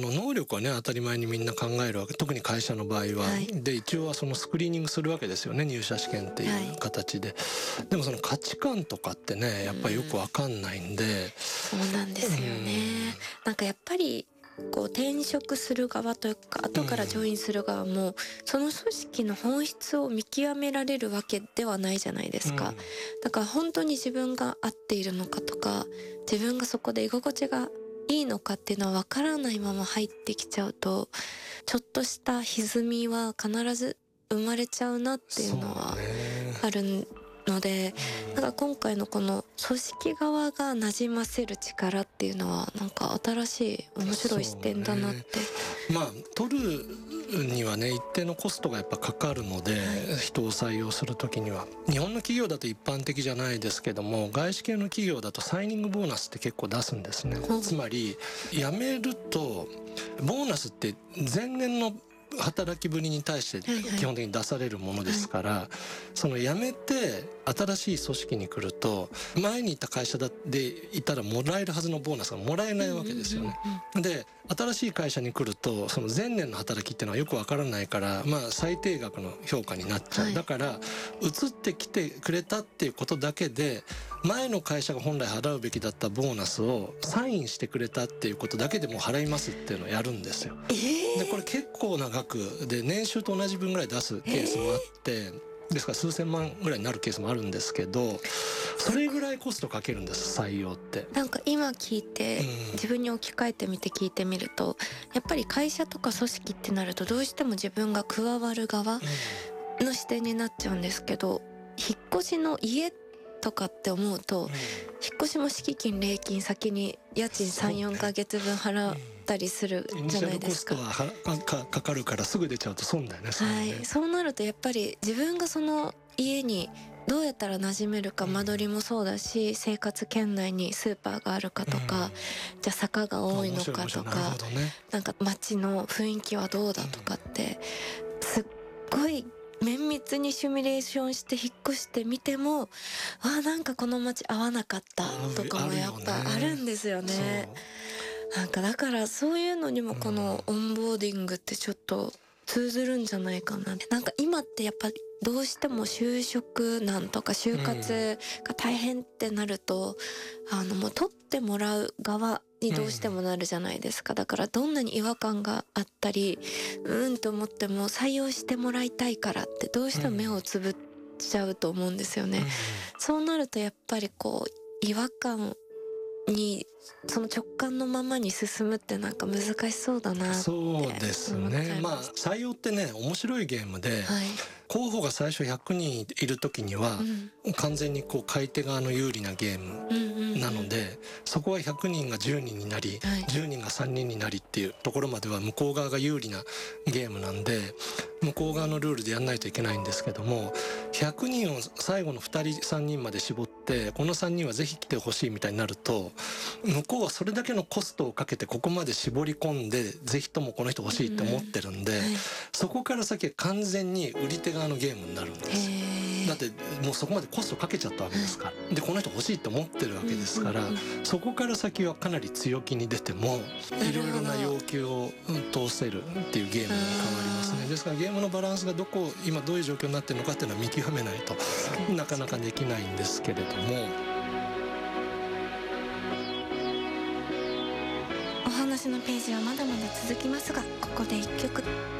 能力はね当たり前にみんな考えるわけ、特に会社の場合は、で一応はそのスクリーニングするわけですよね、入社試験っていう形で、でもその価値観とかってねやっぱりよくわかんないんで、 そうなんですよね。なんかやっぱりこう転職する側というか後からジョインする側も、その組織の本質を見極められるわけではないじゃないですか。だから本当に自分が合っているのかとか、自分がそこで居心地がいいのかっていうのは分からないまま入ってきちゃうと、ちょっとした歪みは必ず生まれちゃうなっていうのはあるので、なんか今回のこの組織側が馴染ませる力っていうのはなんか新しい面白い視点だなって。 まあ取るにはね一定のコストがやっぱかかるので、人を採用するときには日本の企業だと一般的じゃないですけども、外資系の企業だとサイニングボーナスって結構出すんですね。つまり辞めるとボーナスって前年の働きぶりに対して基本的に出されるものですから、その辞めて新しい組織に来ると前にいた会社でいたらもらえるはずのボーナスがもらえないわけですよね。で新しい会社に来るとその前年の働きっていうのはよくわからないから、まあ最低額の評価になっちゃう。だから移ってきてくれたっていうことだけで前の会社が本来払うべきだったボーナスをサインしてくれたっていうことだけでもう払いますっていうのをやるんですよ。でこれ結構な額で年収と同じ分ぐらい出すケースもあって、ですから数千万ぐらいになるケースもあるんですけど、それぐらいコストかけるんです、採用って。なんか今聞いて、自分に置き換えてみて聞いてみると、やっぱり会社とか組織ってなるとどうしても自分が加わる側の視点になっちゃうんですけど、引っ越しの家とかって思うと、引っ越しも敷金礼金先に家賃 3,4 ヶ月分払ったりするじゃないですか。 イニシャルコストはかかるからすぐ出ちゃうと損だよね。 そうなるとやっぱり自分がその家にどうやったら馴染めるか、間取りもそうだし、生活圏内にスーパーがあるかとか、じゃあ坂が多いのかとか、なんか街の雰囲気はどうだとかってすっごい綿密にシミュレーションして引っ越してみても、なんかこの街合わなかったとかもやっぱあるんですよね。なんかだからそういうのにもこのオンボーディングってちょっと通ずるんじゃないかな。なんか今ってやっぱりどうしても就職難とか就活が大変ってなると、もう取ってもらう側にどうしてもなるじゃないですか。だからどんなに違和感があったりと思っても採用してもらいたいからってどうしても目をつぶっちゃうと思うんですよね。そうなるとやっぱりこう違和感にその直感のままに進むってなんか難しそうだなって。 そうですね。まあ採用ってね面白いゲームで、候補が最初100人いる時には、完全にこう買い手側の有利なゲームなので、そこは100人が10人になり、10人が3人になりっていうところまでは向こう側が有利なゲームなんで、向こう側のルールでやんないといけないんですけども、100人を最後の2人3人まで絞って、この3人はぜひ来てほしいみたいになると、向こうはそれだけのコストをかけてここまで絞り込んでぜひともこの人欲しいって思ってるんで、そこから先は完全に売り手側のゲームになるんですよ。だってもうそこまでコストかけちゃったわけですから、でこの人欲しいって思ってるわけですから、そこから先はかなり強気に出てもいろいろな要求を通せるっていうゲームに変わりますね。ですからゲームのバランスが今どういう状況になってるのかっていうのは見極めないとなかなかできないんですけれども。 お話のページはまだまだ続きますが、ここで1曲。